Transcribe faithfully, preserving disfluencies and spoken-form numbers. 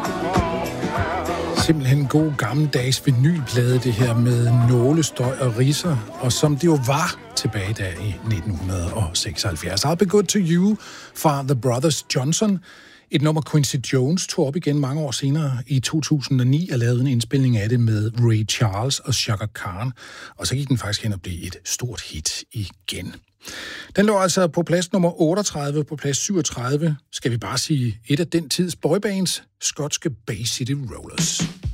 Simpelthen en god gammeldags vinylplade, det her med nålestøj og ridser, og som det jo var tilbage der i nitten seksoghalvfjerds. I'll Be Good To You fra The Brothers Johnson. Et nummer Quincy Jones tog op igen mange år senere i to tusind og ni og lavede en indspilning af det med Ray Charles og Chaka Khan. Og så gik den faktisk hen og blev et stort hit igen. Den lå altså på plads nummer otteogtredive, på plads syvogtredive, skal vi bare sige, et af den tids boybands, skotske Bay City Rollers.